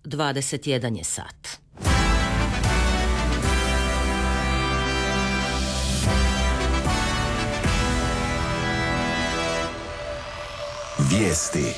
21 je sat. Vijesti.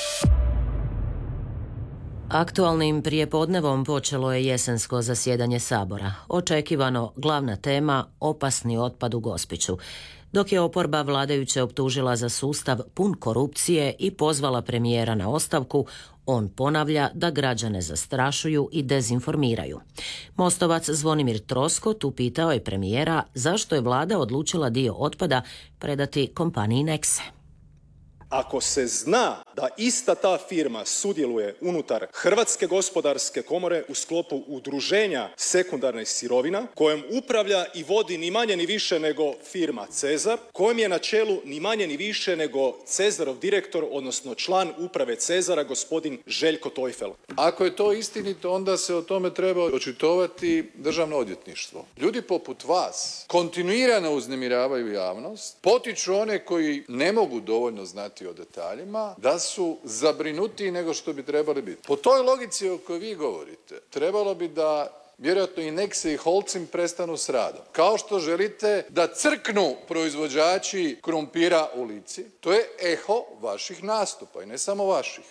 Aktualnim prijepodnevom počelo je jesensko zasjedanje Sabora. Očekivano glavna tema opasni otpad u Gospiću. Dok je oporba vladajuće optužila za sustav pun korupcije i pozvala premijera na ostavku, on ponavlja da građane zastrašuju i dezinformiraju. Mostovac Zvonimir Troskot upitao je premijera zašto je vlada odlučila dio otpada predati kompaniji Nexe. Ako se zna da ista ta firma sudjeluje unutar Hrvatske gospodarske komore u sklopu udruženja sekundarnih sirovina, kojom upravlja i vodi ni manje ni više nego firma Cezar, kojem je na čelu ni manje ni više nego Cezarov direktor, odnosno član uprave Cezara, gospodin Željko Tojfel. Ako je to istinito, onda se o tome treba očitovati Državno odvjetništvo. Ljudi poput vas kontinuirano uznemiravaju javnost, potiču one koji ne mogu dovoljno znati o detaljima, da su zabrinutiji nego što bi trebali biti. Po toj logici o kojoj vi govorite, trebalo bi da vjerojatno i Nexe i Holcim prestanu s radom. Kao što želite da crknu proizvođači krumpira u Lici, to je eho vaših nastupa i ne samo vaših.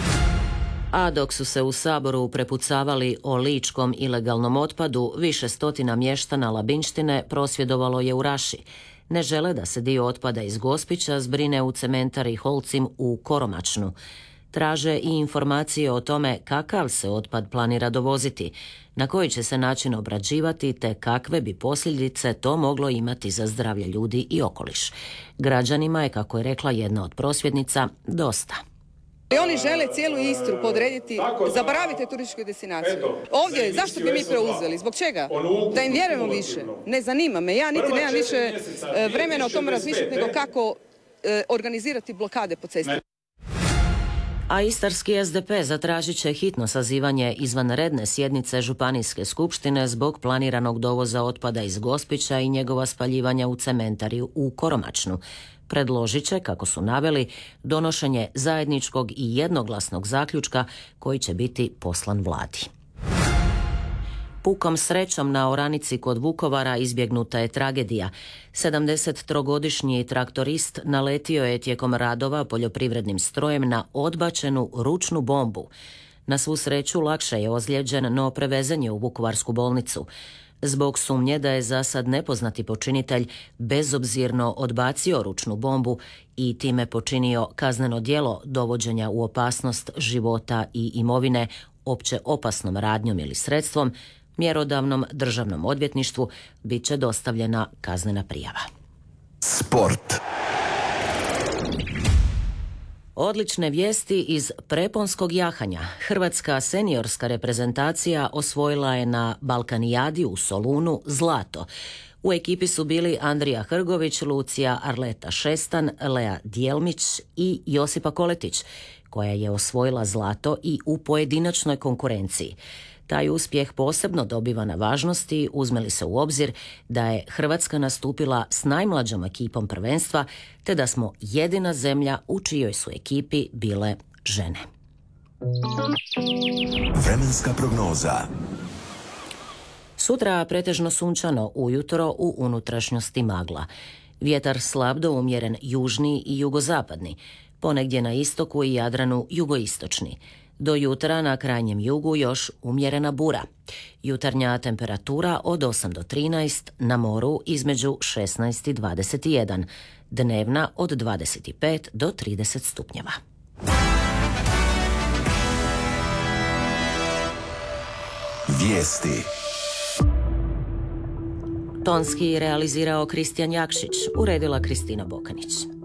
A dok su se u Saboru prepucavali o ličkom ilegalnom otpadu, više stotina mještana Labinštine prosvjedovalo je u Raši. Ne žele da se dio otpada iz Gospića zbrine u cementari Holcim u Koromačnu. Traže i informacije o tome kakav se otpad planira dovoziti, na koji će se način obrađivati te kakve bi posljedice to moglo imati za zdravlje ljudi i okoliš. Građanima je, kako je rekla jedna od prosvjednica, dosta. I oni žele cijelu Istru podrediti, zaboravite turističku destinaciju. Ovdje, zašto bi mi preuzeli? Zbog čega? Da im vjerujemo više. Ne zanima me. Ja niti nemam više vremena o tome razmišljati nego kako organizirati blokade po cesti. A istarski SDP zatražit će hitno sazivanje izvanredne sjednice Županijske skupštine zbog planiranog dovoza otpada iz Gospića i njegova spaljivanja u cementari u Koromačnu. Predložit će, kako su naveli, donošenje zajedničkog i jednoglasnog zaključka koji će biti poslan vladi. Pukom srećom na oranici kod Vukovara izbjegnuta je tragedija. 73-godišnji traktorist naletio je tijekom radova poljoprivrednim strojem na odbačenu ručnu bombu. Na svu sreću lakše je ozlijeđen, no prevezen je u vukovarsku bolnicu. Zbog sumnje da je za sad nepoznati počinitelj bezobzirno odbacio ručnu bombu i time počinio kazneno djelo dovođenja u opasnost života i imovine opće opasnom radnjom ili sredstvom, mjerodavnom državnom odvjetništvu bit će dostavljena kaznena prijava. Sport. Odlične vijesti iz preponskog jahanja. Hrvatska seniorska reprezentacija osvojila je na Balkanijadi u Solunu zlato. U ekipi su bili Andrija Hrgović, Lucija Arleta Šestan, Lea Djelmić i Josipa Koletić, koja je osvojila zlato i u pojedinačnoj konkurenciji. Taj uspjeh posebno dobiva na važnosti uzme li se u obzir da je Hrvatska nastupila s najmlađom ekipom prvenstva, te da smo jedina zemlja u čijoj su ekipi bile žene. Vremenska prognoza. Sutra pretežno sunčano, ujutro u unutrašnjosti magla. Vjetar slab do umjeren južni i jugozapadni, ponegdje na istoku i Jadranu jugoistočni. Do jutra na krajnjem jugu još umjerena bura. Jutarnja temperatura od 8 do 13, na moru između 16 i 21, dnevna od 25 do 30 stupnjeva. Vijesti. Tonski realizirao Kristijan Jakšić, uredila Kristina Bokanić.